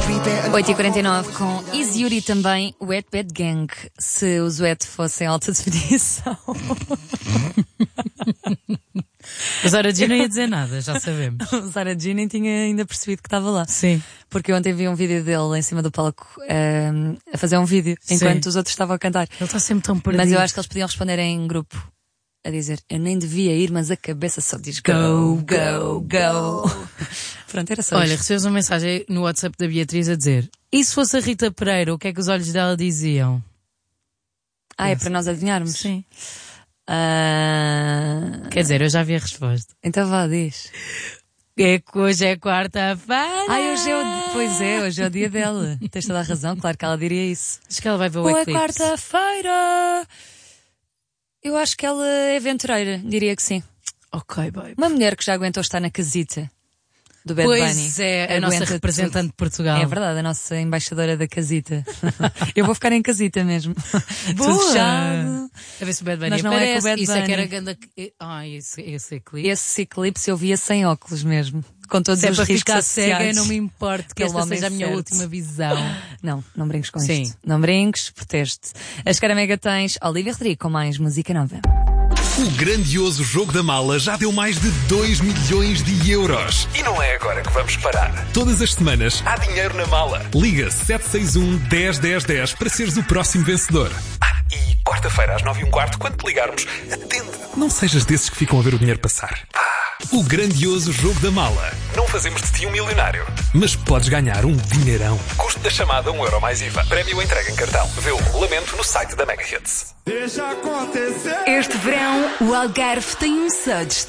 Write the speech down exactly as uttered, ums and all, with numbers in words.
oito e quarenta e nove com Easy Yuri também, Wet Bad Gang. Se os Wet fossem alta definição. O Zara G não ia dizer nada, já sabemos. O Zara G nem tinha ainda percebido que estava lá. Sim. Porque eu ontem vi um vídeo dele em cima do palco um, a fazer um vídeo enquanto Sim. os outros estavam a cantar. Ele está sempre tão perdido. Mas eu acho que eles podiam responder em grupo a dizer: eu nem devia ir, mas a cabeça só diz go, go, go. Pronto, era só Olha, isto. recebemos uma mensagem no WhatsApp da Beatriz a dizer: e se fosse a Rita Pereira, o que é que os olhos dela diziam? Ah, é para nós adivinharmos? Sim. Uh... Quer dizer, eu já vi a resposta. Então vá, diz. É que hoje é quarta-feira. Ai, hoje é o... Pois é, hoje é o dia dela. Tens toda a razão, claro que ela diria isso. Acho que ela vai ver o Ou é eclipse. quarta-feira. Eu acho que ela é aventureira, diria que sim. Ok, babe. Uma mulher que já aguentou estar na casita do Bad Pois Bunny. é, a nossa Aguenta representante tudo. de Portugal. É verdade, a nossa embaixadora da casita. Eu vou ficar em casita mesmo. Boa. Tudo fechado. A ver se o Bad Bunny Mas não é aparece. com o Bad Isso é que Bunny. era ganda... Ai, esse, esse eclipse. Esse eclipse eu via sem óculos mesmo. Com todos Se é os para riscos ficar cega, associados. não me importa que Pelo esta homem seja a minha certo. última visão. Não, não brinques com Sim. isto. Não brinques, proteste. As Caramega tens Olivia Rodrigo com mais música nova. O grandioso jogo da mala já deu mais de dois milhões de euros. E não é agora que vamos parar. Todas as semanas há dinheiro na mala. Liga sete seis um, dez, dez, dez para seres o próximo vencedor. Ah, e quarta-feira às nove e um quarto, quando te ligarmos, atende. Não sejas desses que ficam a ver o dinheiro passar. O grandioso jogo da mala. Não fazemos de ti um milionário, mas podes ganhar um dinheirão. Custo da chamada um euro mais I V A. Prémio entrega em cartão. Vê o regulamento no site da Mega Hits. Deixa acontecer. Este verão, o Algarve tem um só destino.